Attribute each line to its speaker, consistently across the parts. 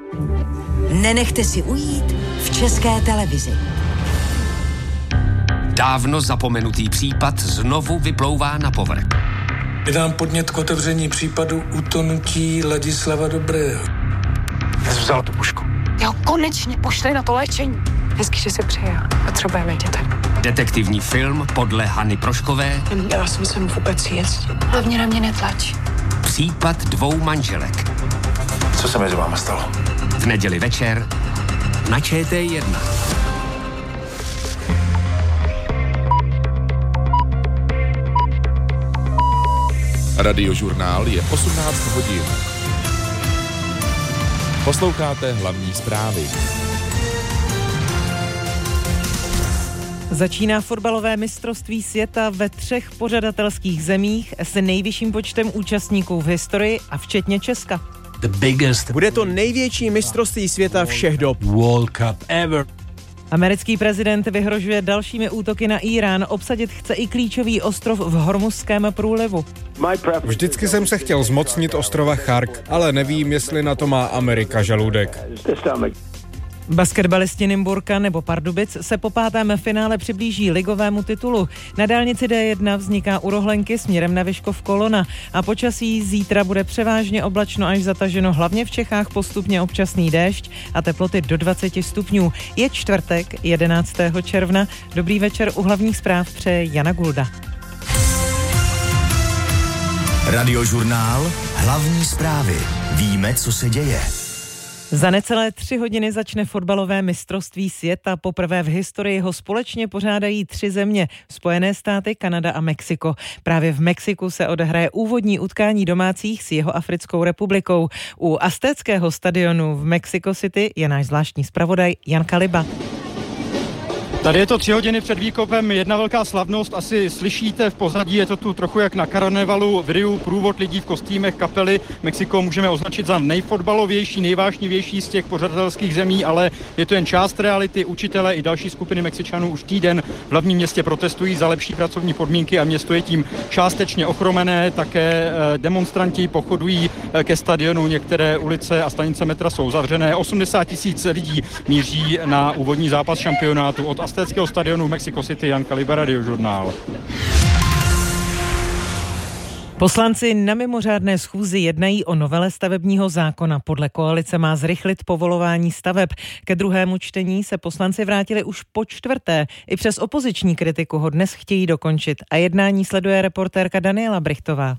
Speaker 1: Nenechte si ujít v České televizi.
Speaker 2: Dávno zapomenutý případ znovu vyplouvá na povrch.
Speaker 3: Vydám podnět k otevření případu utonutí Ladislava Dobrého.
Speaker 4: Já jsem vzal tu pušku.
Speaker 5: Jo, konečně, pošli na to léčení. Hezky, že jsi přijel. Potřebujeme děti.
Speaker 2: Detektivní film podle Hany Proškové.
Speaker 5: Já jsem sem vůbec jíst. Hlavně na mě netlač.
Speaker 2: Případ 2 manželek.
Speaker 4: Co se mezi váma stalo?
Speaker 2: V neděli večer na ČT1.
Speaker 6: Radiožurnál je 18 hodin. Posloucháte hlavní zprávy.
Speaker 7: Začíná fotbalové mistrovství světa ve 3 pořadatelských zemích s nejvyšším počtem účastníků v historii a včetně Česka.
Speaker 8: Bude to největší mistrovství světa všech dob.
Speaker 9: World Cup ever.
Speaker 7: Americký prezident vyhrožuje dalšími útoky na Irán, obsadit chce i klíčový ostrov v Hormuzském průlivu.
Speaker 10: Vždycky jsem se chtěl zmocnit ostrova Chark, ale nevím, jestli na to má Amerika žaludek.
Speaker 7: Basketbalisti Nymburka nebo Pardubic se po 5. finále přiblíží ligovému titulu. Na dálnici D1 vzniká u Rohlenky směrem na Vyškov kolona a počasí zítra bude převážně oblačno až zataženo, hlavně v Čechách postupně občasný déšť a teploty do 20 stupňů. Je čtvrtek, 11. června. Dobrý večer, u hlavních zpráv přeje Jana Gulda.
Speaker 11: Radiožurnál, hlavní zprávy. Víme, co se děje.
Speaker 7: Za necelé 3 hodiny začne fotbalové mistrovství světa. Poprvé v historii ho společně pořádají 3 země. Spojené státy, Kanada a Mexiko. Právě v Mexiku se odehraje úvodní utkání domácích s Jihoafrickou republikou. U Aztéckého stadionu v Mexico City je náš zvláštní zpravodaj Jan Kaliba.
Speaker 12: Tady je to 3 hodiny před výkopem, jedna velká slavnost, asi slyšíte v pozadí, je to tu trochu jak na karnevalu, v Riu, průvod lidí v kostýmech kapely. Mexiko můžeme označit za nejfotbalovější, nejvášnivější z těch pořadatelských zemí, ale je to jen část reality. Učitelé i další skupiny Mexičanů už týden v hlavním městě protestují za lepší pracovní podmínky a město je tím částečně ochromené. Také demonstranti pochodují ke stadionu, některé ulice a stanice metra jsou zavřené. 80 000 lidí míří na úvodní zápas šampionátu. Od Aztéckého stadionu v Mexico City, Jan Kaliba, Radiožurnál.
Speaker 7: Poslanci na mimořádné schůzi jednají o novele stavebního zákona. Podle koalice má zrychlit povolování staveb. Ke druhému čtení se poslanci vrátili už po 4. I přes opoziční kritiku ho dnes chtějí dokončit. A jednání sleduje reportérka Daniela Brichtová.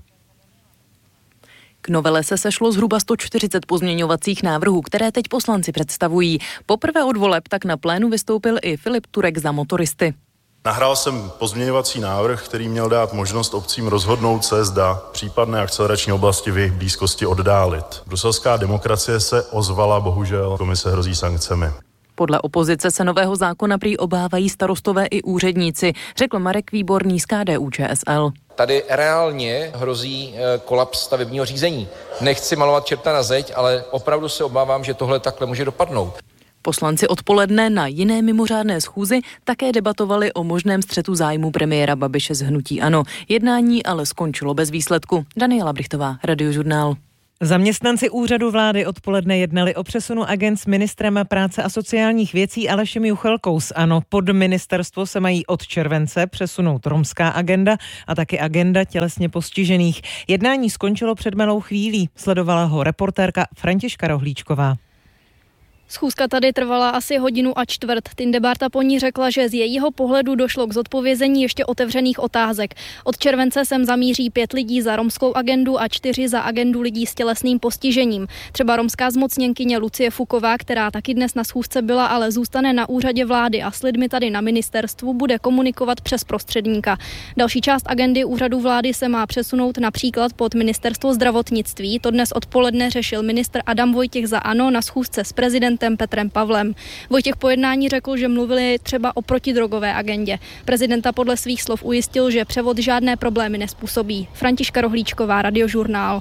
Speaker 13: K novele se sešlo zhruba 140 pozměňovacích návrhů, které teď poslanci představují. Poprvé od voleb tak na plénu vystoupil i Filip Turek za Motoristy.
Speaker 14: Nahrál jsem pozměňovací návrh, který měl dát možnost obcím rozhodnout se, zda případné akcelerační oblasti v jejich blízkosti oddálit. Bruselská demokracie se ozvala, bohužel komise hrozí sankcemi.
Speaker 13: Podle opozice se nového zákona prý obávají starostové i úředníci, řekl Marek Výborný z KDU-ČSL.
Speaker 15: Tady reálně hrozí kolaps stavebního řízení. Nechci malovat čerta na zeď, ale opravdu se obávám, že tohle takhle může dopadnout.
Speaker 13: Poslanci odpoledne na jiné mimořádné schůzi také debatovali o možném střetu zájmu premiéra Babiše z hnutí ANO. Jednání ale skončilo bez výsledku. Daniela Brichtová, Radiožurnál.
Speaker 7: Zaměstnanci úřadu vlády odpoledne jednali o přesunu agent s ministrem práce a sociálních věcí Alešem Juchelkou z ANO. Pod ministerstvo se mají od července přesunout romská agenda a taky agenda tělesně postižených. Jednání skončilo před malou chvílí. Sledovala ho reportérka Františka Rohlíčková.
Speaker 16: Schůzka tady trvala asi 1 hodinu a čtvrt. Tindebarta po ní řekla, že z jejího pohledu došlo k zodpovězení ještě otevřených otázek. Od července sem zamíří 5 lidí za romskou agendu a 4 za agendu lidí s tělesným postižením. Třeba romská zmocněnkyně Lucie Fuková, která taky dnes na schůzce byla, ale zůstane na úřadě vlády a s lidmi tady na ministerstvu bude komunikovat přes prostředníka. Další část agendy úřadu vlády se má přesunout například pod ministerstvo zdravotnictví. To dnes odpoledne řešil ministr Adam Vojtěch za ANO na schůzce s prezidentem Petrem Pavlem. Vojtěch po jednání řekl, že mluvili třeba o protidrogové agendě. Prezidenta podle svých slov ujistil, že převod žádné problémy nespůsobí. Františka Rohlíčková, Radiožurnál.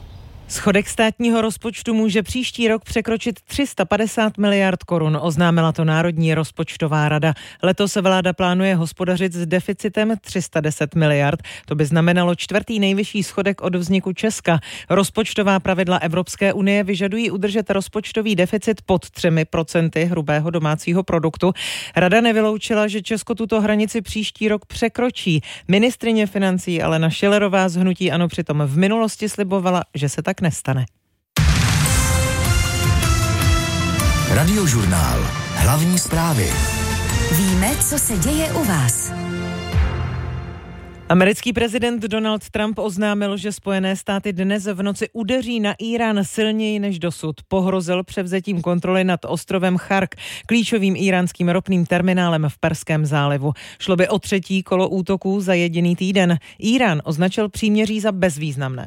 Speaker 7: Schodek státního rozpočtu může příští rok překročit 350 miliard korun, oznámila to Národní rozpočtová rada. Letos vláda plánuje hospodařit s deficitem 310 miliard. To by znamenalo čtvrtý nejvyšší schodek od vzniku Česka. Rozpočtová pravidla Evropské unie vyžadují udržet rozpočtový deficit pod 3% hrubého domácího produktu. Rada nevyloučila, že Česko tuto hranici příští rok překročí. Ministryně financí Alena Schillerová z hnutí ANO přitom v minulosti slibovala, že se tak nestane.
Speaker 11: Radiožurnál. Hlavní zprávy.
Speaker 1: Víme, co se děje u vás.
Speaker 7: Americký prezident Donald Trump oznámil, že Spojené státy dnes v noci udeří na Írán silněji než dosud. Pohrozil převzetím kontroly nad ostrovem Chark, klíčovým íránským ropným terminálem v Perském zálivu. Šlo by o třetí kolo útoků za jediný týden. Írán označil příměří za bezvýznamné.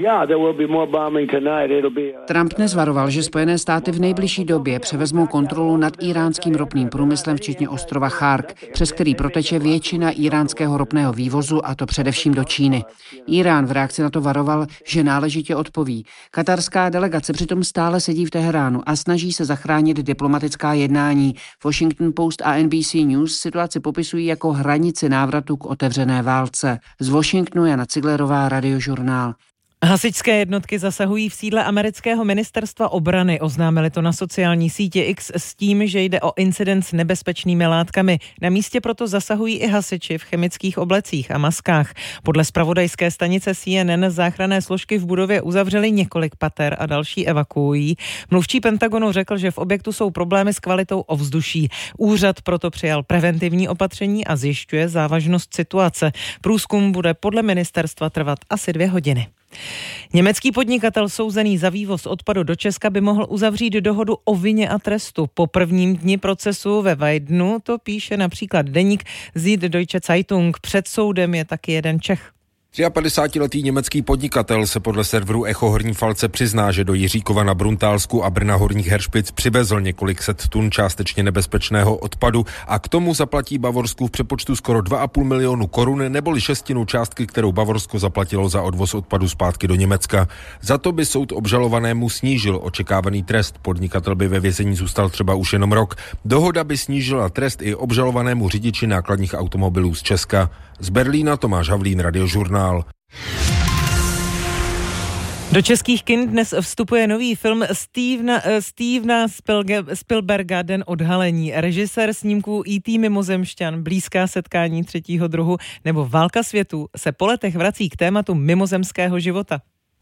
Speaker 9: Trump dnes varoval, že Spojené státy v nejbližší době převezmou kontrolu nad íránským ropným průmyslem, včetně ostrova Chark, přes který proteče většina íránského ropného vývozu, a to především do Číny. Írán v reakci na to varoval, že náležitě odpoví. Katarská delegace přitom stále sedí v Teheránu a snaží se zachránit diplomatická jednání. Washington Post a NBC News situaci popisují jako hranici návratu k otevřené válce. Z Washingtonu Jana Ciglerová, Radiožurnál.
Speaker 7: Hasičské jednotky zasahují v sídle amerického ministerstva obrany. Oznámili to na sociální síti X s tím, že jde o incident s nebezpečnými látkami. Na místě proto zasahují i hasiči v chemických oblecích a maskách. Podle zpravodajské stanice CNN záchranné složky v budově uzavřely několik pater a další evakuují. Mluvčí Pentagonu řekl, že v objektu jsou problémy s kvalitou ovzduší. Úřad proto přijal preventivní opatření a zjišťuje závažnost situace. Průzkum bude podle ministerstva trvat asi 2 hodiny. Německý podnikatel souzený za vývoz odpadu do Česka by mohl uzavřít dohodu o vině a trestu. Po prvním dni procesu ve Weidenu to píše například deník Süddeutsche Zeitung. Před soudem je taky jeden Čech.
Speaker 6: 53letý německý podnikatel se podle serveru Echo Horní Falce přizná, že do Jiříkova na Bruntálsku a Brna Horních Heršpic přivezl několik set tun částečně nebezpečného odpadu a k tomu zaplatí Bavorsku v přepočtu skoro 2,5 milionu korun, neboli šestinu částky, kterou Bavorsko zaplatilo za odvoz odpadu zpátky do Německa. Za to by soud obžalovanému snížil očekávaný trest. Podnikatel by ve vězení zůstal třeba už jenom rok. Dohoda by snížila trest i obžalovanému řidiči nákladních automobilů z Česka. Z Berlína Tomáš Havlín, Radiožurnál.
Speaker 7: Do českých kin dnes vstupuje nový film Stevena Spielberga Den odhalení. Režisér snímků E.T. mimozemšťan, Blízká setkání 3. druhu nebo Válka světů se po letech vrací k tématu mimozemského života.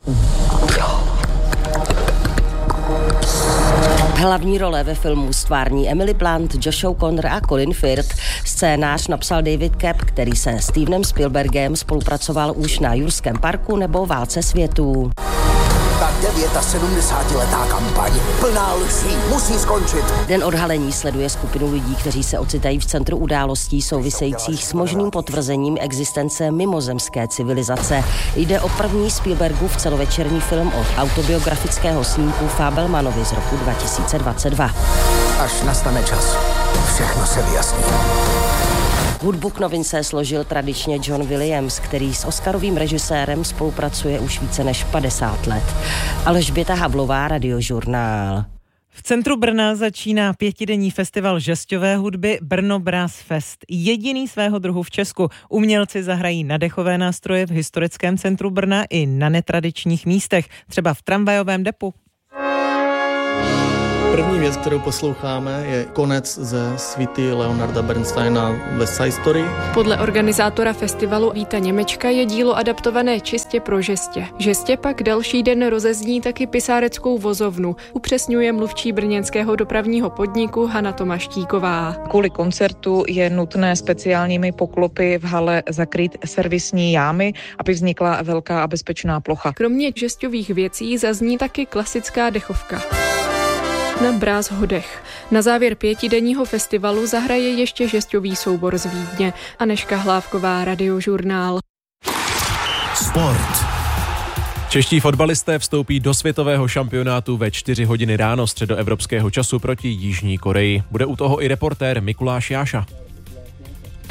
Speaker 17: Hlavní role ve filmu stvární Emily Blunt, Josh O'Connor a Colin Firth. Scénář napsal David Koepp, který se Stevenem Spielbergem spolupracoval už na Jurském parku nebo Válce světů.
Speaker 18: Ta 79letá kampaň plná lží musí skončit.
Speaker 17: Den odhalení sleduje skupinu lidí, kteří se ocitají v centru událostí souvisejících s možným potvrzením existence mimozemské civilizace. Jde o první Spielbergův celovečerní film od autobiografického snímku Fabelmanovi z roku 2022.
Speaker 18: Až nastane čas, všechno se vyjasní.
Speaker 17: Hudbu k novince složil tradičně John Williams, který s oscarovým režisérem spolupracuje už více než 50 let. Alžběta Havlová, Radiožurnál.
Speaker 7: V centru Brna začíná 5denní festival žesťové hudby Brno Brass Fest. Jediný svého druhu v Česku. Umělci zahrají na dechové nástroje v historickém centru Brna i na netradičních místech, třeba v tramvajovém depu.
Speaker 19: První věc, kterou posloucháme, je konec ze suity Leonarda Bernsteina West Side Story.
Speaker 5: Podle organizátora festivalu Víta Němečka je dílo adaptované čistě pro žestě. Žestě pak další den rozezní taky pisáreckou vozovnu, upřesňuje mluvčí brněnského dopravního podniku Hana Tomaštíková.
Speaker 20: Kvůli koncertu je nutné speciálními poklopy v hale zakrýt servisní jámy, aby vznikla velká a bezpečná plocha.
Speaker 5: Kromě žesťových věcí zazní taky klasická dechovka. Na Bráshodech. Na závěr 5denního festivalu zahraje ještě žesťový soubor z Vídně. Anežka Hlávková, Radiožurnál.
Speaker 11: Sport.
Speaker 21: Čeští fotbalisté vstoupí do světového šampionátu ve 4 hodiny ráno středoevropského času proti Jižní Koreji. Bude u toho i reportér Mikuláš Jáša.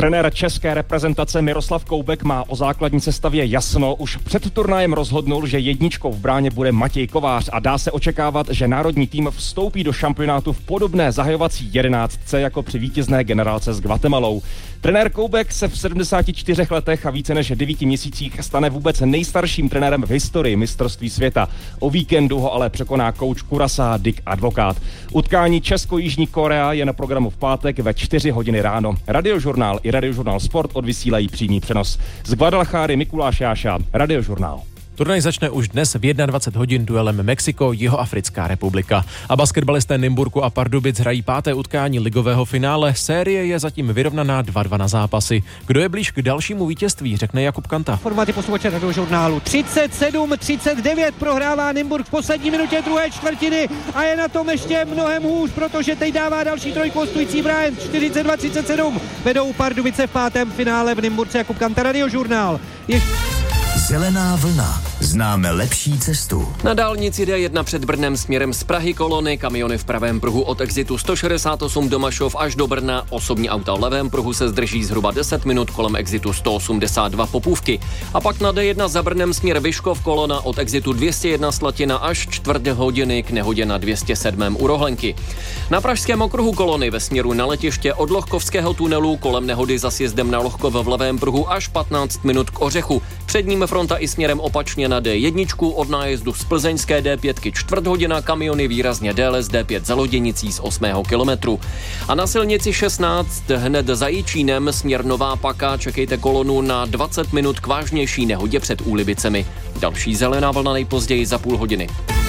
Speaker 3: Trenér české reprezentace Miroslav Koubek má o základní sestavě jasno. Už před turnajem rozhodnul, že jedničkou v bráně bude Matěj Kovář a dá se očekávat, že národní tým vstoupí do šampionátu v podobné zahajovací 11 jako při vítězné generálce s Guatemalou. Trenér Koubek se v 74 letech a více než 9 měsících stane vůbec nejstarším trenérem v historii mistrovství světa. O víkendu ho ale překoná kouč Kurasa Dick Advokát. Utkání Česko-Jižní Korea je na programu v pátek ve 4 hodiny ráno. Radiožurnál i Radiožurnál Sport odvysílají přímý přenos. Z Guadalajary Mikuláš Jáša, Radiožurnál.
Speaker 21: Turnaj začne už dnes v 21 hodin duelem Mexiko-Jihoafrická republika. A basketbalisté Nymburku a Pardubic hrají 5. utkání ligového finále. Série je zatím vyrovnaná 2-2 na zápasy. Kdo je blíž k dalšímu vítězství, řekne Jakub Kanta.
Speaker 22: Formáty posluchače Radiožurnálu. 37-39 prohrává Nymburk v poslední minutě druhé čtvrtiny a je na tom ještě mnohem hůř, protože teď dává další trojku hostující Bryant. 42-37 vedou Pardubice v 5. finále v Nymburce. Jakub Kanta, Radiožurnál.
Speaker 11: Zelená vlna. Známe lepší cestu.
Speaker 2: Na dálnici D1 před Brnem směrem z Prahy kolony, kamiony v pravém pruhu od exitu 168 Domašov až do Brna, osobní auta v levém pruhu se zdrží zhruba 10 minut kolem exitu 182 Popůvky. A pak na D1 za Brnem směr Vyškov kolona od exitu 201 Slatina až 4 hodiny k nehodě na 207 u Rohlenky. Na pražském okruhu kolony ve směru na letiště od Lohkovského tunelu kolem nehody za sjezdem na Lohkov v levém pruhu až 15 minut k Ořechu. Před ním fronta i směrem opačně na D1 od nájezdu z plzeňské D5 čtvrt hodina, kamiony výrazně déle z D5 za Loděnicí z 8. kilometru. A na silnici 16 hned za Jičínem směr Nová Paka čekejte kolonu na 20 minut k vážnější nehodě před Úlibicemi. Další zelená vlna nejpozději za půl hodiny.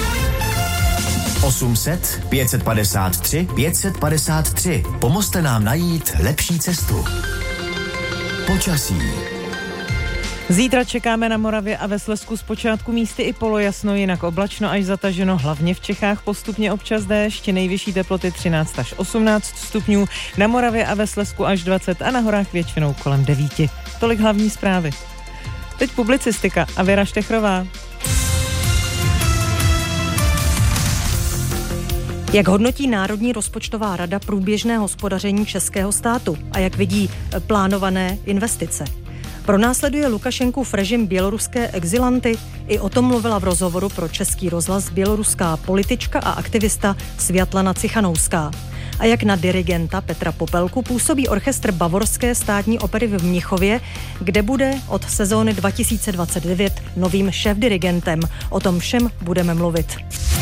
Speaker 11: 800 553 553. Pomozte nám najít lepší cestu. Počasí.
Speaker 7: Zítra čekáme na Moravě a ve Slezsku zpočátku místy i polojasno, jinak oblačno až zataženo, hlavně v Čechách postupně občas déšť, nejvyšší teploty 13 až 18 stupňů, na Moravě a ve Slezsku až 20 a na horách většinou kolem 9. Tolik hlavní zprávy. Teď publicistika a Věra Štechrová.
Speaker 23: Jak hodnotí Národní rozpočtová rada průběžné hospodaření českého státu a jak vidí plánované investice? Pronásleduje Lukašenkův režim běloruské exilanty? I o tom mluvila v rozhovoru pro Český rozhlas běloruská politička a aktivista Sviatlana Cichanouská. A jak na dirigenta Petra Popelku působí orchestr Bavorské státní opery v Mnichově, kde bude od sezóny 2029 novým šéfdirigentem. O tom všem budeme mluvit.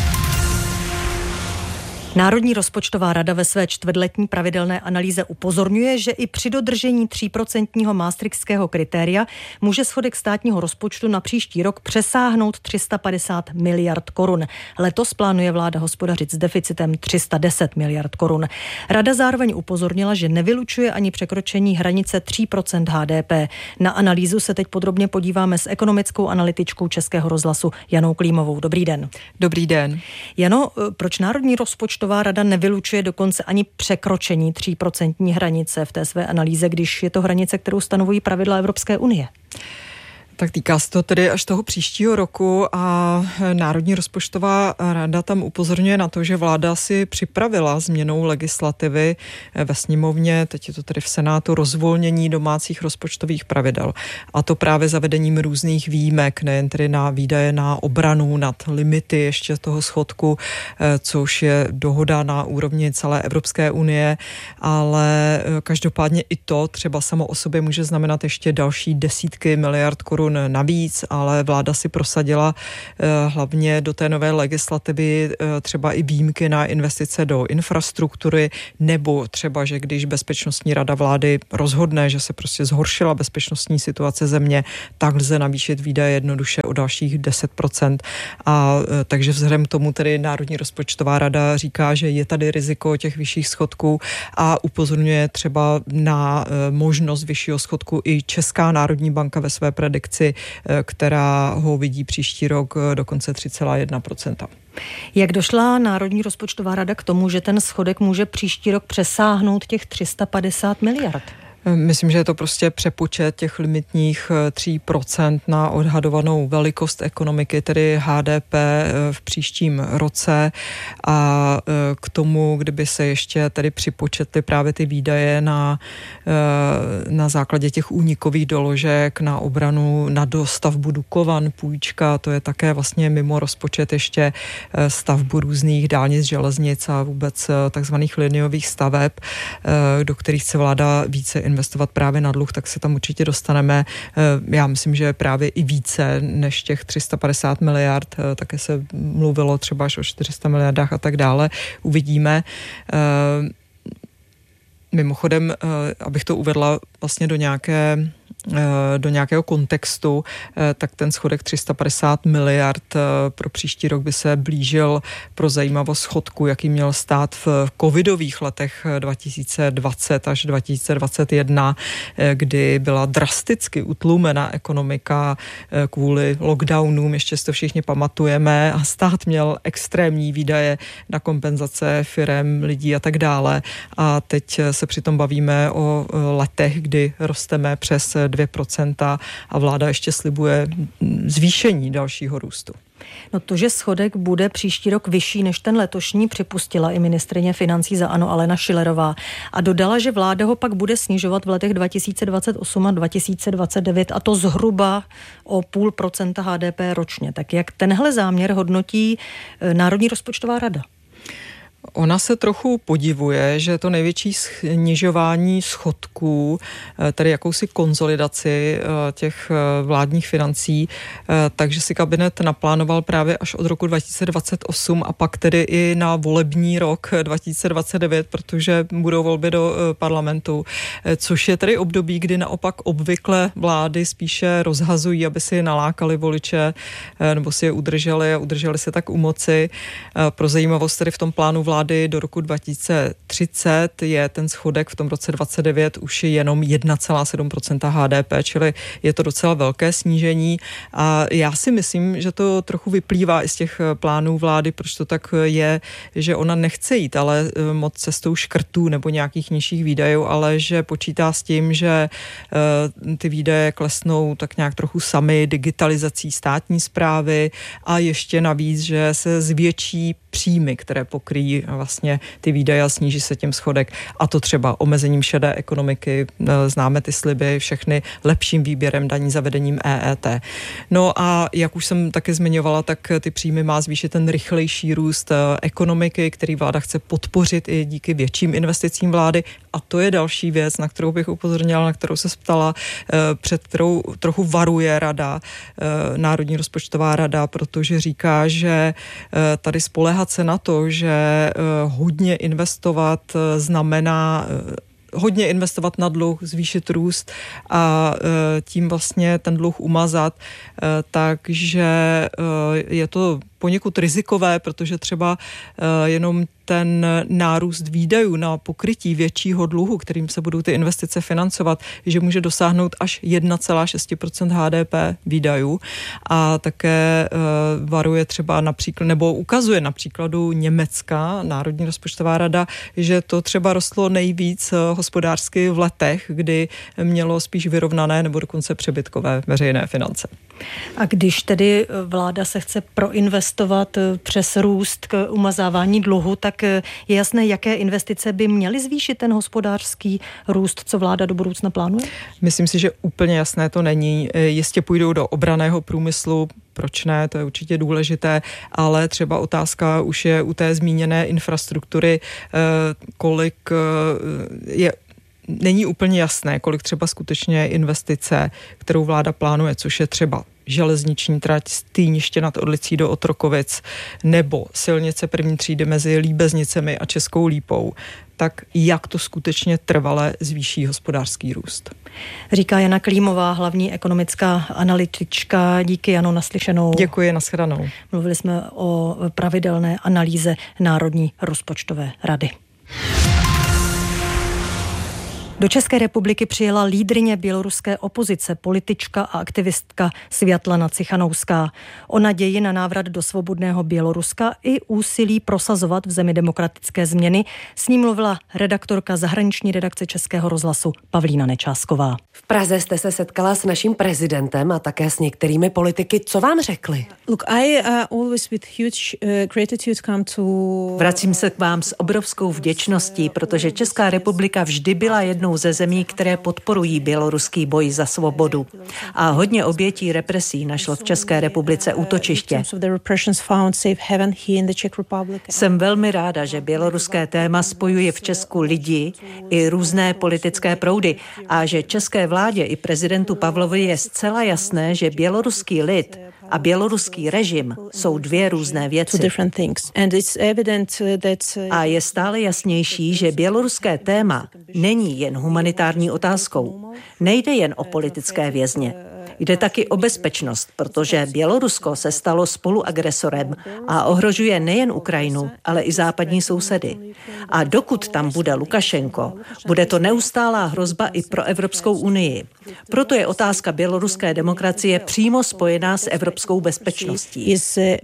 Speaker 23: Národní rozpočtová rada ve své čtvrtletní pravidelné analýze upozorňuje, že i při dodržení 3% maastrichtského kritéria může schodek státního rozpočtu na příští rok přesáhnout 350 miliard korun. Letos plánuje vláda hospodařit s deficitem 310 miliard korun. Rada zároveň upozornila, že nevylučuje ani překročení hranice 3% HDP. Na analýzu se teď podrobně podíváme s ekonomickou analytičkou Českého rozhlasu Janou Klímovou. Dobrý den.
Speaker 24: Dobrý den.
Speaker 23: Jano, proč Národní rozpočtová rada nevylučuje dokonce ani překročení 3% hranice v té své analýze, když je to hranice, kterou stanovují pravidla Evropské unie?
Speaker 24: Tak týká se to tedy až toho příštího roku a Národní rozpočtová rada tam upozorňuje na to, že vláda si připravila změnou legislativy ve sněmovně, teď je to tedy v Senátu, rozvolnění domácích rozpočtových pravidel. A to právě zavedením různých výjimek, nejen tedy na výdaje na obranu, nad limity ještě toho schodku, což je dohoda na úrovni celé Evropské unie, ale každopádně i to třeba samo o sobě může znamenat ještě další desítky miliard korun navíc, ale vláda si prosadila hlavně do té nové legislativy třeba i výjimky na investice do infrastruktury, nebo třeba, že když Bezpečnostní rada vlády rozhodne, že se prostě zhoršila bezpečnostní situace země, tak lze navýšit výdaje jednoduše o dalších 10%. A takže vzhledem k tomu tedy Národní rozpočtová rada říká, že je tady riziko těch vyšších schodků a upozorňuje třeba na možnost vyššího schodku i Česká národní banka ve své predikci, která ho vidí příští rok dokonce 3,1%.
Speaker 23: Jak došla Národní rozpočtová rada k tomu, že ten schodek může příští rok přesáhnout těch 350 miliard?
Speaker 24: Myslím, že je to prostě přepočet těch limitních 3% na odhadovanou velikost ekonomiky, tedy HDP v příštím roce, a k tomu, kdyby se ještě tedy připočetly právě ty výdaje na základě těch únikových doložek na obranu, na dostavbu Dukovan, půjčka, to je také vlastně mimo rozpočet ještě stavbu různých dálnic, železnic a vůbec takzvaných liniových staveb, do kterých chce vláda více investovat právě na dluh, tak se tam určitě dostaneme. Já myslím, že právě i více než těch 350 miliard, také se mluvilo třeba až o 400 miliardách a tak dále. Uvidíme. Mimochodem, abych to uvedla vlastně do nějakého kontextu, tak ten schodek 350 miliard pro příští rok by se blížil pro zajímavost schodku, jaký měl stát v covidových letech 2020 až 2021, kdy byla drasticky utlumena ekonomika kvůli lockdownům, ještě si to všichni pamatujeme, a stát měl extrémní výdaje na kompenzace firem, lidí a tak dále. A teď se přitom bavíme o letech, kdy rosteme přes 2% a vláda ještě slibuje zvýšení dalšího růstu.
Speaker 23: No to, že schodek bude příští rok vyšší než ten letošní, připustila i ministryně financí za ANO Alena Schillerová a dodala, že vláda ho pak bude snižovat v letech 2028 a 2029, a to zhruba o 0,5% HDP ročně. Tak jak tenhle záměr hodnotí Národní rozpočtová rada?
Speaker 24: Ona se trochu podivuje, že to největší snižování schodků, tedy jakousi konsolidaci těch vládních financí, takže si kabinet naplánoval právě až od roku 2028 a pak tedy i na volební rok 2029, protože budou volby do parlamentu, což je tedy období, kdy naopak obvykle vlády spíše rozhazují, aby si nalákali voliče nebo si je udrželi a udrželi se tak u moci. Pro zajímavost tedy v tom plánu vlády do roku 2030 je ten schodek v tom roce 2029 už jenom 1,7% HDP, čili je to docela velké snížení a já si myslím, že to trochu vyplývá i z těch plánů vlády, proč to tak je, že ona nechce jít ale moc cestou škrtů nebo nějakých nižších výdajů, ale že počítá s tím, že ty výdaje klesnou tak nějak trochu sami digitalizací státní správy a ještě navíc, že se zvětší příjmy, které pokryjí vlastně ty výdaje a sníží se tím schodek. A to třeba omezením šedé ekonomiky, známe ty sliby, všechny lepším výběrem daní, zavedením EET. No a jak už jsem taky zmiňovala, tak ty příjmy má zvýšit ten rychlejší růst ekonomiky, který vláda chce podpořit i díky větším investicím vlády. A to je další věc, na kterou bych upozornila, na kterou se ptala, před kterou trochu varuje rada, Národní rozpočtová rada, protože říká, že tady spoléhat se na to, že hodně investovat znamená hodně investovat na dluh, zvýšit růst a tím vlastně ten dluh umazat, takže je to poněkud rizikové, protože třeba jenom ten nárůst výdajů na pokrytí většího dluhu, kterým se budou ty investice financovat, že může dosáhnout až 1,6% HDP výdajů a také varuje třeba například, nebo ukazuje na příkladu Německa, Národní rozpočtová rada, že to třeba rostlo nejvíc hospodářsky v letech, kdy mělo spíš vyrovnané nebo dokonce přebytkové veřejné finance.
Speaker 23: A když tedy vláda se chce proinvestovat přes růst k umazávání dluhu, tak je jasné, jaké investice by měly zvýšit ten hospodářský růst, co vláda do budoucna plánuje?
Speaker 24: Myslím si, že úplně jasné to není. Jistě půjdou do obranného průmyslu, proč ne, to je určitě důležité, ale třeba otázka už je u té zmíněné infrastruktury, kolik je není úplně jasné, kolik třeba skutečně investice, kterou vláda plánuje, což je třeba železniční trať z Týniště nad Orlicí do Otrokovic nebo silnice první třídy mezi Líbeznicemi a Českou Lípou, tak jak to skutečně trvale zvýší hospodářský růst.
Speaker 23: Říká Jana Klímová, hlavní ekonomická analytička. Díky, Jano, naslyšenou.
Speaker 24: Děkuji, nashledanou.
Speaker 23: Mluvili jsme o pravidelné analýze Národní rozpočtové rady. Do České republiky přijela lídryně běloruské opozice, politička a aktivistka Světlana Cichanouská. O naději na návrat do svobodného Běloruska i úsilí prosazovat v zemi demokratické změny s ním mluvila redaktorka zahraniční redakce Českého rozhlasu Pavlína Nečásková.
Speaker 4: V Praze jste se setkala s naším prezidentem a také s některými politiky. Co vám řekli?
Speaker 8: Vracím se k vám s obrovskou vděčností, protože Česká republika vždy byla jednou ze zemí, které podporují běloruský boj za svobodu. A hodně obětí represí našlo v České republice útočiště. Jsem velmi ráda, že běloruské téma spojuje v Česku lidi i různé politické proudy a že české vládě i prezidentu Pavlovi je zcela jasné, že běloruský lid a běloruský režim jsou dvě různé věci. A je stále jasnější, že běloruské téma není jen humanitární otázkou. Nejde jen o politické vězně. Jde taky o bezpečnost, protože Bělorusko se stalo spoluagresorem a ohrožuje nejen Ukrajinu, ale i západní sousedy. A dokud tam bude Lukašenko, bude to neustálá hrozba i pro Evropskou unii. Proto je otázka běloruské demokracie přímo spojená s evropskou bezpečností.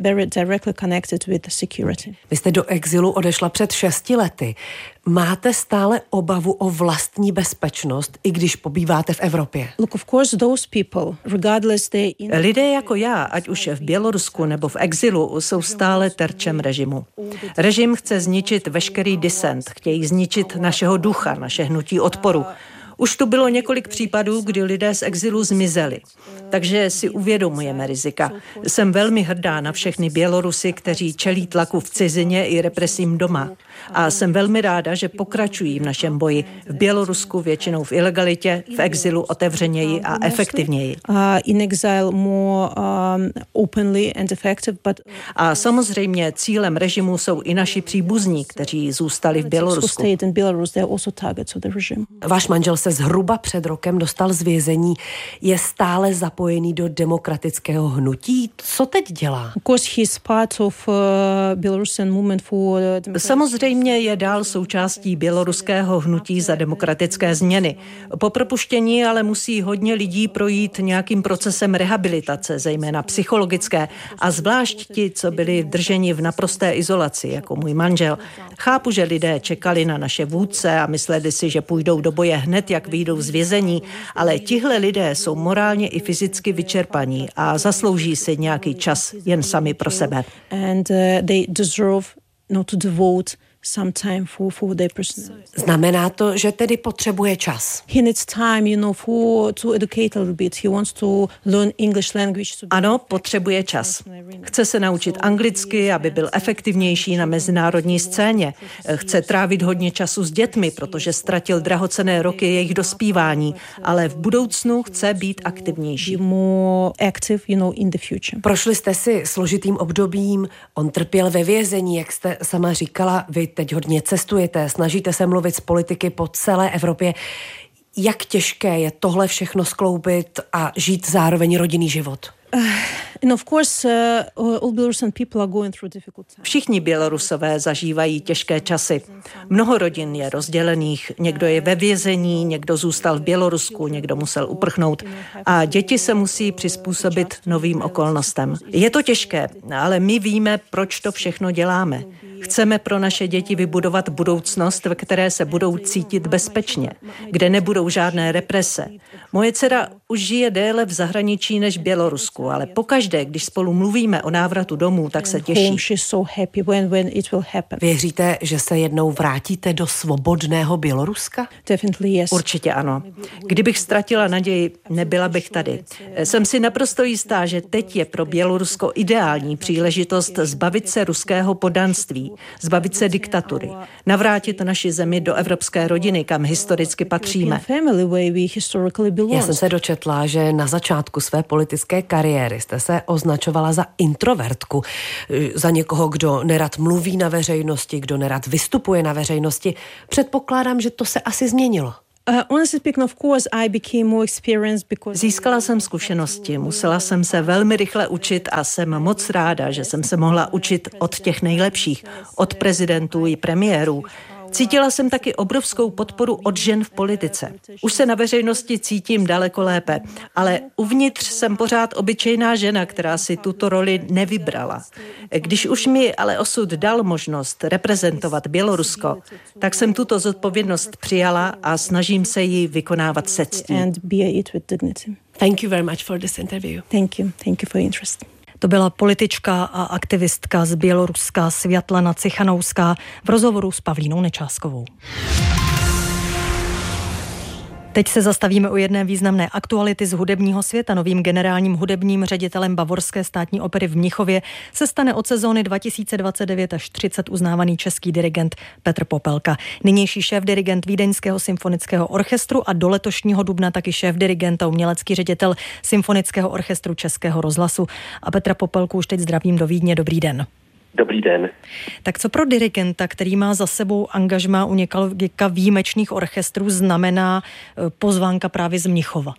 Speaker 4: Vy jste do exilu odešla před 6 lety. Máte stále obavu o vlastní bezpečnost, i když pobýváte v Evropě?
Speaker 8: Lidé jako já, ať už v Bělorusku nebo v exilu, jsou stále terčem režimu. Režim chce zničit veškerý disent, chtějí zničit našeho ducha, naše hnutí odporu. Už tu bylo několik případů, kdy lidé z exilu zmizeli. Takže si uvědomujeme rizika. Jsem velmi hrdá na všechny Bělorusy, kteří čelí tlaku v cizině i represím doma. A jsem velmi ráda, že pokračují v našem boji. V Bělorusku většinou v ilegalitě, v exilu otevřeněji a efektivněji. A samozřejmě cílem režimu jsou i naši příbuzní, kteří zůstali v Bělorusku.
Speaker 4: Váš manžel se zhruba před rokem dostal z vězení. Je stále zapojený do demokratického hnutí? Co teď dělá?
Speaker 8: Samozřejmě je dál součástí běloruského hnutí za demokratické změny. Po propuštění ale musí hodně lidí projít nějakým procesem rehabilitace, zejména psychologické, a zvlášť ti, co byli drženi v naprosté izolaci, jako můj manžel. Chápu, že lidé čekali na naše vůdce a mysleli si, že půjdou do boje hned, jak vyjdou z vězení, ale tihle lidé jsou morálně i fyzicky vyčerpaní a zaslouží si nějaký čas jen sami pro sebe.
Speaker 4: Znamená to, že tedy potřebuje čas.
Speaker 8: Ano, potřebuje čas. Chce se naučit anglicky, aby byl efektivnější na mezinárodní scéně. Chce trávit hodně času s dětmi, protože ztratil drahocenné roky jejich dospívání, ale v budoucnu chce být aktivnější.
Speaker 4: Prošli jste si složitým obdobím, on trpěl ve vězení, jak jste sama říkala, vy teď hodně cestujete, snažíte se mluvit s politiky po celé Evropě. Jak těžké je tohle všechno skloubit a žít zároveň rodinný život?
Speaker 8: Všichni Bělorusové zažívají těžké časy. Mnoho rodin je rozdělených, někdo je ve vězení, někdo zůstal v Bělorusku, někdo musel uprchnout a děti se musí přizpůsobit novým okolnostem. Je to těžké, ale my víme, proč to všechno děláme. Chceme pro naše děti vybudovat budoucnost, ve které se budou cítit bezpečně, kde nebudou žádné represe. Moje dcera už žije déle v zahraničí než v Bělorusku, ale pokaždé, když spolu mluvíme o návratu domů, tak se těší.
Speaker 4: Věříte, že se jednou vrátíte do svobodného Běloruska?
Speaker 8: Určitě ano. Kdybych ztratila naději, nebyla bych tady. Jsem si naprosto jistá, že teď je pro Bělorusko ideální příležitost zbavit se ruského poddanství, zbavit se diktatury, navrátit naši zemi do evropské rodiny, kam historicky patříme.
Speaker 4: Já jsem se dočetla, že na začátku své politické kariéry jste se označovala za introvertku, za někoho, kdo nerad mluví na veřejnosti, kdo nerad vystupuje na veřejnosti. Předpokládám, že to se asi změnilo.
Speaker 8: Získala jsem zkušenosti, musela jsem se velmi rychle učit a jsem moc ráda, že jsem se mohla učit od těch nejlepších, od prezidentů i premiérů. Cítila jsem taky obrovskou podporu od žen v politice. Už se na veřejnosti cítím daleko lépe, ale uvnitř jsem pořád obyčejná žena, která si tuto roli nevybrala. Když už mi ale osud dal možnost reprezentovat Bělorusko, tak jsem tuto zodpovědnost přijala a snažím se ji vykonávat se ctí.
Speaker 4: Thank you very much for this interview.
Speaker 23: Thank you for your interest. To byla politička a aktivistka z Běloruska Světlana Cichanouská v rozhovoru s Pavlínou Nečáskovou. Teď se zastavíme u jedné významné aktuality z hudebního světa. Novým generálním hudebním ředitelem Bavorské státní opery v Mnichově se stane od sezóny 2029 až 30 uznávaný český dirigent Petr Popelka. Nynější šéf-dirigent Vídeňského symfonického orchestru a do letošního dubna taky šéf-dirigent a umělecký ředitel Symfonického orchestru Českého rozhlasu. A Petra Popelku už teď zdravím do Vídně. Dobrý den.
Speaker 10: Dobrý den.
Speaker 23: Tak co pro dirigenta, který má za sebou angažmá u několika výjimečných orchestrů, znamená pozvánka právě z Mnichova?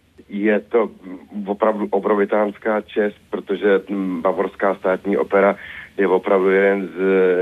Speaker 10: Je to opravdu obrovitánská čest, protože Bavorská státní opera je opravdu jeden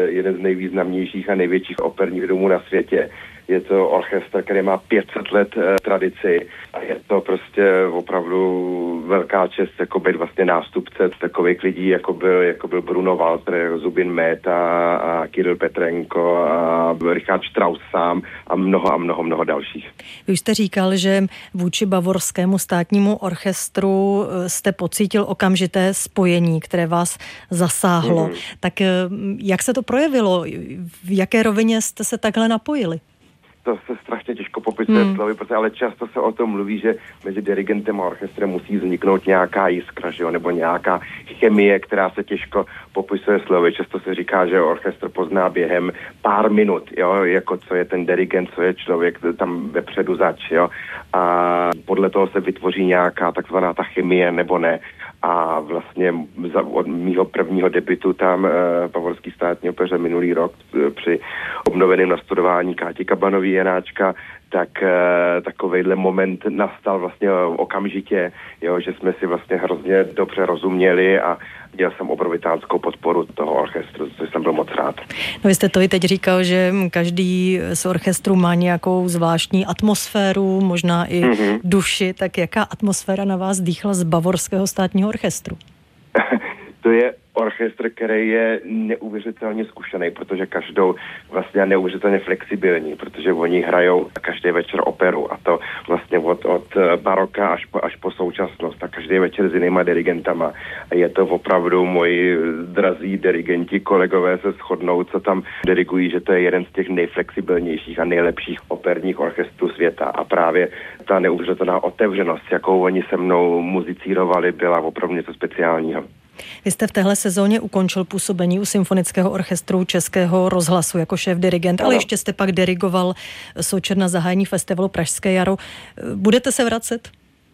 Speaker 10: z nejvýznamnějších a největších operních domů na světě. Je to orchestr, který má 500 let tradici a je to prostě opravdu velká čest jako být vlastně nástupce takových lidí, jako byl Bruno Walter, Zubin Mehta a Kirill Petrenko a Richard Strauss sám a mnoho dalších.
Speaker 23: Vy už jste říkal, že vůči Bavorskému státnímu orchestru jste pocítil okamžité spojení, které vás zasáhlo. Tak jak se to projevilo? V jaké rovině jste se takhle napojili?
Speaker 10: To se strašně těžko popisuje slovy, ale často se o tom mluví, že mezi dirigentem a orchestrem musí vzniknout nějaká jiskra, že jo? Nebo nějaká chemie, která se těžko popisuje slovy. Často se říká, že orchestr pozná během pár minut, jo? Jako co je ten dirigent, co je člověk tam vepředu zač, jo? A podle toho se vytvoří nějaká takzvaná ta chemie nebo ne. A vlastně od mýho prvního debutu tam Bavorský státní opeře minulý rok při obnoveném nastudování Káti Kabanový Janáčka, tak takovejhle moment nastal vlastně okamžitě, jo, že jsme si vlastně hrozně dobře rozuměli a měl jsem obrovitánskou podporu toho orchestru, což jsem byl moc rád.
Speaker 23: No vy jste to i teď říkal, že každý z orchestru má nějakou zvláštní atmosféru, možná i duši, tak jaká atmosféra na vás dýchla z Bavorského státního orchestru?
Speaker 10: To je orchestr, který je neuvěřitelně zkušený, protože každou vlastně neuvěřitelně flexibilní, protože oni hrajou každý večer operu a to vlastně od baroka až po současnost a každý večer s jinýma dirigentama. A je to opravdu moji drazí dirigenti, kolegové se shodnou, co tam dirigují, že to je jeden z těch nejflexibilnějších a nejlepších operních orchestrů světa. A právě ta neuvěřitelná otevřenost, jakou oni se mnou muzicírovali, byla opravdu něco speciálního.
Speaker 23: Vy jste v téhle sezóně ukončil působení u Symfonického orchestru Českého rozhlasu jako šéf-dirigent, ale ještě jste pak dirigoval součet na zahájení festivalu Pražské jaro. Budete se vracet?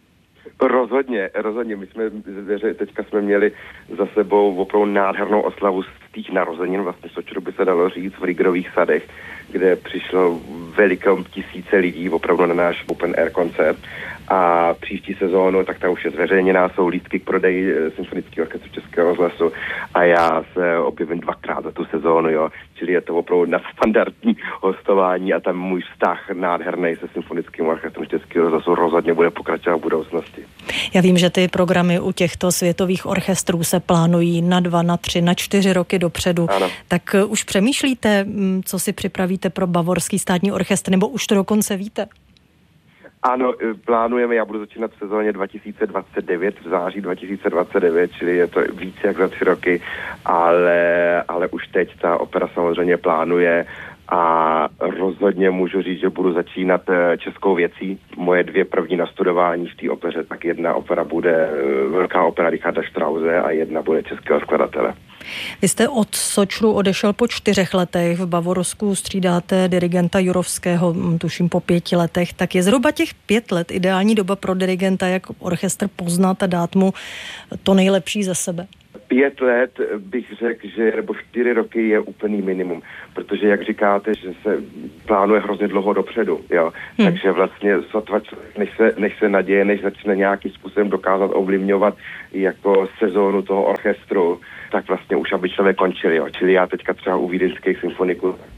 Speaker 10: Rozhodně. My jsme teďka měli za sebou opravdu nádhernou oslavu z těch narozenin, vlastně Sočru by se dalo říct, v Rigrových sadech, kde přišlo veliké tisíce lidí opravdu na náš open air koncert. A příští sezónu, tak ta už je zveřejněná, jsou lístky k prodeji Symfonického orchestru Českého rozhlasu a já se objevím 2krát za tu sezónu, jo. Čili je to opravdu nadstandardní hostování a tam můj vztah nádherný se Symfonickým orchestrem Českého rozhlasu rozhodně bude pokračovat v budoucnosti.
Speaker 23: Já vím, že ty programy u těchto světových orchestrů se plánují na 2, na 3, na 4 roky dopředu. Ano. Tak už přemýšlíte, co si připravíte pro Bavorský státní orchestr, nebo už to dokonce víte?
Speaker 10: Ano, plánujeme, já budu začínat v sezóně 2029, v září 2029, čili je to více jak za 3 roky, ale už teď ta opera samozřejmě plánuje a rozhodně můžu říct, že budu začínat českou věcí. Moje 2 první nastudování v té opeře, tak jedna opera bude velká opera Richarda Strause a jedna bude českého skladatele.
Speaker 23: Vy jste od Sočru odešel po 4 letech, v Bavorsku střídáte dirigenta Jurovského, tuším po 5 letech, tak je zhruba těch 5 let ideální doba pro dirigenta, jak orchestr poznat a dát mu to nejlepší ze sebe?
Speaker 10: 5 let bych řekl, že nebo 4 roky je úplný minimum, protože jak říkáte, že se plánuje hrozně dlouho dopředu, jo. Takže vlastně sotva než se naděje, než začne nějakým způsobem dokázat ovlivňovat jako sezónu toho orchestru, tak vlastně už aby člověk končil, jo. Čili já teďka třeba u vídeňských symfoniků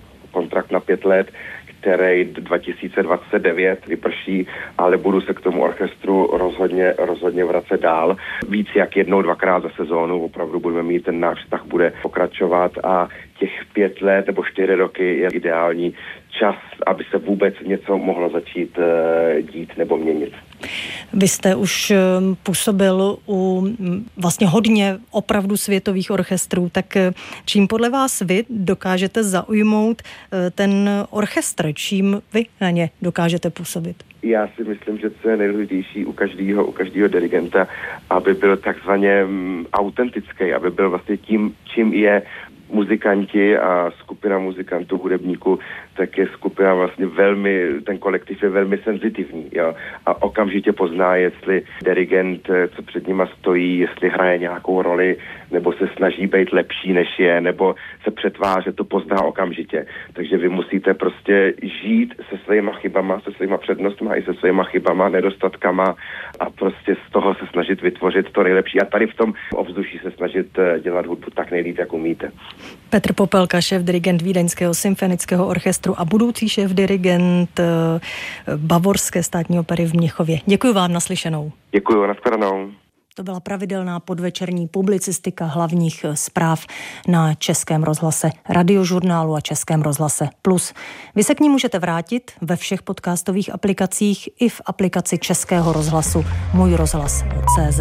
Speaker 10: kontrakt na 5 let, který 2029 vyprší, ale budu se k tomu orchestru rozhodně vracet dál. Víc jak 1-2krát za sezónu, opravdu budeme mít, ten náš vztah bude pokračovat a těch 5 let nebo 4 roky je ideální čas, aby se vůbec něco mohlo začít dít nebo měnit.
Speaker 23: Vy jste už působil u vlastně hodně opravdu světových orchestrů, tak čím podle vás vy dokážete zaujmout ten orchestr, čím vy na ně dokážete působit?
Speaker 10: Já si myslím, že co je nejdůležitější u každého dirigenta, aby byl takzvaně autentický, aby byl vlastně tím, čím je muzikanti a skupina muzikantů, hudebníků, tak je skupina vlastně ten kolektiv je velmi senzitivní, jo? A okamžitě pozná, jestli dirigent, co před nima stojí, jestli hraje nějakou roli, nebo se snaží být lepší, než je, nebo se přetvářet, to pozná okamžitě. Takže vy musíte prostě žít se svýma chybama, se svýma přednostma i se svýma chybama, nedostatkama a prostě z toho se snažit vytvořit to nejlepší. A tady v tom ovzduší se snažit dělat hudbu tak nejlíp, jak umíte.
Speaker 23: Petr Popelka, šéf-dirigent Vídeňského symfonického orchestru a budoucí šéf-dirigent Bavorské státní opery v Mnichově. Děkuji vám, naslyšenou.
Speaker 10: Děkuji, nashledanou.
Speaker 23: To byla pravidelná podvečerní publicistika hlavních zpráv na Českém rozhlase Radiožurnálu a Českém rozhlase Plus. Vy se k ní můžete vrátit ve všech podcastových aplikacích i v aplikaci Českého rozhlasu Můj rozhlas.cz.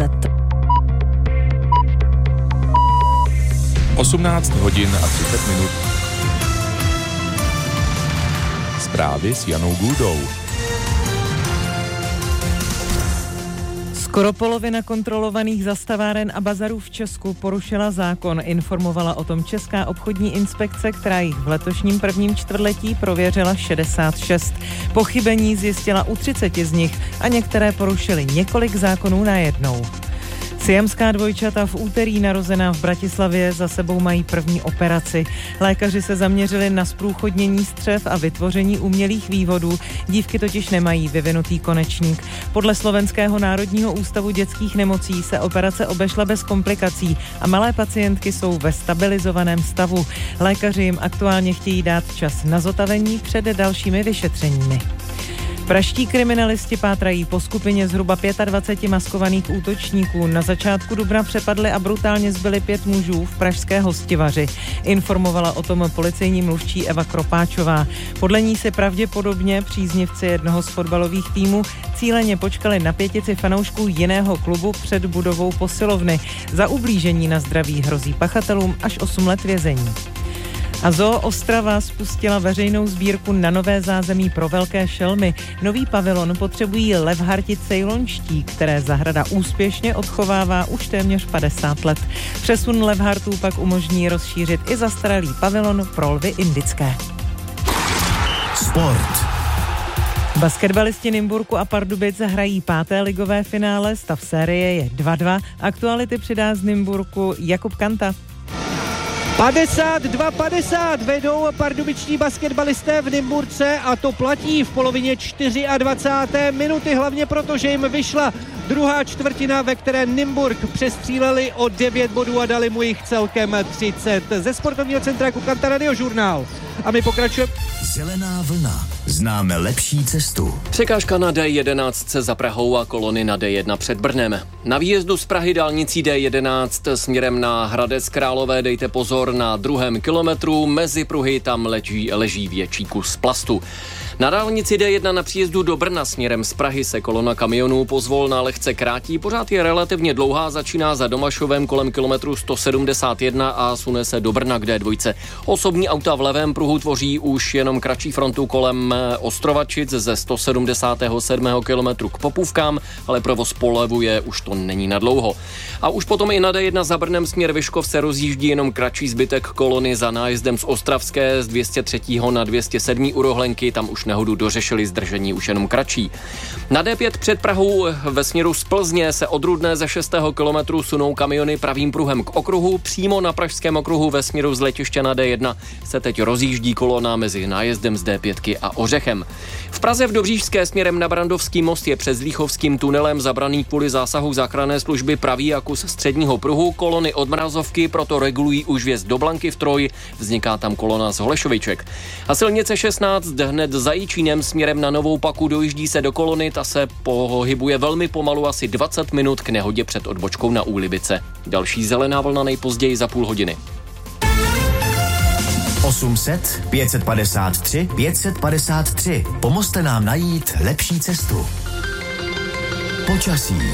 Speaker 12: 18 hodin a 30 minut. Zprávy s Janou Gůdou.
Speaker 7: Skoro polovina kontrolovaných zastaváren a bazarů v Česku porušila zákon, informovala o tom Česká obchodní inspekce, která jich v letošním prvním čtvrtletí prověřila 66. Pochybení zjistila u 30 z nich a některé porušily několik zákonů najednou. Siamská dvojčata v úterý narozená v Bratislavě za sebou mají první operaci. Lékaři se zaměřili na zprůchodnění střev a vytvoření umělých vývodů. Dívky totiž nemají vyvinutý konečník. Podle Slovenského národního ústavu dětských nemocí se operace obešla bez komplikací a malé pacientky jsou ve stabilizovaném stavu. Lékaři jim aktuálně chtějí dát čas na zotavení před dalšími vyšetřeními. Pražští kriminalisti pátrají po skupině zhruba 25 maskovaných útočníků. Na začátku dubna přepadli a brutálně zbyli 5 mužů v pražské Hostivaři. Informovala o tom policejní mluvčí Eva Kropáčová. Podle ní si pravděpodobně příznivci jednoho z fotbalových týmů cíleně počkali na pětici fanoušků jiného klubu před budovou posilovny. Za ublížení na zdraví hrozí pachatelům až 8 let vězení. A Zoo Ostrava spustila veřejnou sbírku na nové zázemí pro velké šelmy. Nový pavilon potřebují levharti cejlonští, které zahrada úspěšně odchovává už téměř 50 let. Přesun levhartů pak umožní rozšířit i zastaralý pavilon pro lvy indické.
Speaker 11: Sport.
Speaker 7: Basketbalisti Nymburku a Pardubic hrají 5. ligové finále, stav série je 2-2. Aktuality přidá z Nymburku Jakub Kanta.
Speaker 22: 52-50 vedou pardubičtí basketbalisté v Nymburce a to platí v polovině 24. minuty, hlavně proto, že jim vyšla druhá čtvrtina, ve které Nymburk přestříleli o 9 bodů a dali mu jich celkem 30. Ze sportovního centra Kukanta Radiožurnál. A my pokračujeme.
Speaker 11: Zelená vlna. Známe lepší cestu.
Speaker 2: Překážka na D11 za Prahou a kolony na D1 před Brnem. Na výjezdu z Prahy dálnicí D11 směrem na Hradec Králové dejte pozor na 2. kilometru. Mezi pruhy tam leží větší kus plastu. Na dálnici D1 na příjezdu do Brna směrem z Prahy se kolona kamionů pozvolna lehce krátí, pořád je relativně dlouhá, začíná za Domašovem kolem kilometru 171 a sune se do Brna k D2. Osobní auta v levém pruhu tvoří už jenom kratší frontu kolem Ostrovačic ze 177. kilometru k Popůvkám, ale provoz polevuje, už to není nadlouho. A už potom i na D1 za Brnem směr Vyškov se rozjíždí jenom kratší zbytek kolony za nájezdem z Ostravské z 203. na 207. u Rohlenky, tam už nehodu dořešili, zdržení už jenom kratší. Na D5 před Prahou ve směru z Plzně se od Rudné ze 6. kilometru sunou kamiony pravým pruhem k okruhu. Přímo na pražském okruhu ve směru z letiště na D1 se teď rozjíždí kolona mezi nájezdem z D5 a Ořechem. V Praze v Dobříšské směrem na Brandovský most je před Zlíchovským tunelem zabraný kvůli zásahu záchranné služby praví a kus středního pruhu. Kolony od Mrazovky proto regulují už vjezd do Blanky v Troji. Vzniká tam kolona z Holešoviček. A silnice 16 hned za Jičínem směrem na Novou Paku dojíždí se do kolony. Ta se pohybuje velmi pomalu, asi 20 minut k nehodě před odbočkou na Úlibice. Další zelená vlna nejpozději za půl hodiny.
Speaker 11: 800 553 553. Pomozte nám najít lepší cestu. Počasí.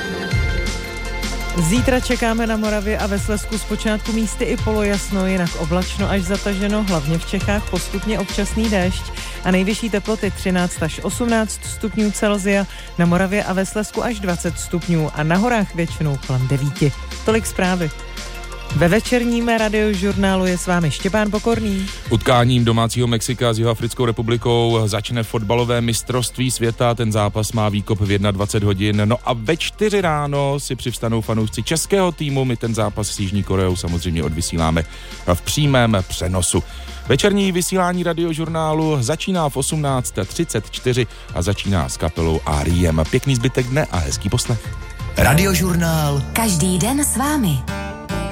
Speaker 7: Zítra čekáme na Moravě a ve Slezsku zpočátku místy i polojasno, jinak oblačno až zataženo, hlavně v Čechách postupně občasný déšť a nejvyšší teploty 13 až 18 stupňů Celsia, na Moravě a ve Slezsku až 20 stupňů a na horách většinou kolem 9. Tolik zprávy. Ve večerním radiožurnálu je s vámi Štěpán Pokorný.
Speaker 12: Utkáním domácího Mexika s Jihoafrickou republikou začne fotbalové mistrovství světa. Ten zápas má výkop v 21 hodin. No a ve 4 ráno si přivstanou fanoušci českého týmu. My ten zápas s Jižní Koreou samozřejmě odvysíláme v přímém přenosu. Večerní vysílání radiožurnálu začíná v 18:34 a začíná s kapelou R.E.M. Pěkný zbytek dne a hezký poslech.
Speaker 11: Radiožurnál.
Speaker 1: Každý den s vámi.